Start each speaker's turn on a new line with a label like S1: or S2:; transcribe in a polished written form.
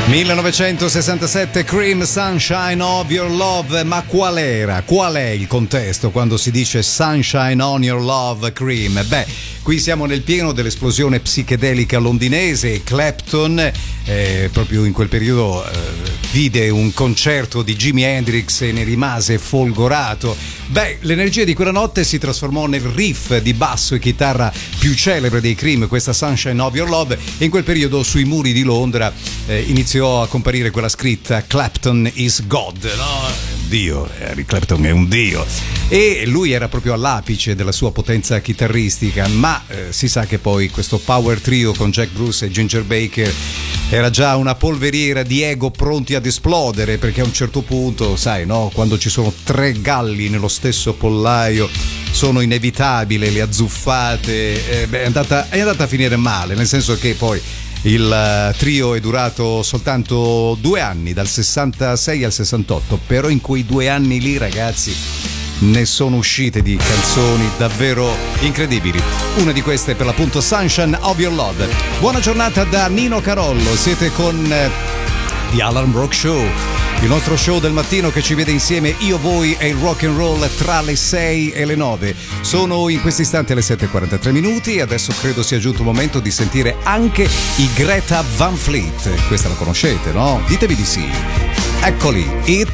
S1: 1967, Cream, Sunshine of Your Love. Ma qual è il contesto quando si dice Sunshine on Your Love, Cream? Beh, qui siamo nel pieno dell'esplosione psichedelica londinese. Clapton proprio in quel periodo vide un concerto di Jimi Hendrix e ne rimase folgorato. Beh, l'energia di quella notte si trasformò nel riff di basso e chitarra più celebre dei Cream, questa Sunshine of Your Love, e in quel periodo sui muri di Londra iniziò a comparire quella scritta Clapton is God, no? Dio, Eric Clapton è un dio, e lui era proprio all'apice della sua potenza chitarristica, ma si sa che poi questo power trio con Jack Bruce e Ginger Baker era già una polveriera di ego pronti ad esplodere, perché a un certo punto, sai, no, quando ci sono tre galli nello stesso pollaio sono inevitabili le azzuffate. È andata a finire male, nel senso che poi il trio è durato soltanto 2 anni, dal 66 al 68, però in quei 2 anni lì, ragazzi, ne sono uscite di canzoni davvero incredibili. Una di queste è per l'appunto Sunshine of Your Love. Buona giornata da Nino Carollo, siete con The Alan Brock Show, il nostro show del mattino che ci vede insieme io, voi e il rock and roll tra le 6 e le 9. Sono in questo istante le 7:43 e adesso credo sia giunto il momento di sentire anche i Greta Van Fleet. Questa la conoscete, no? Ditemi di sì. Eccoli, It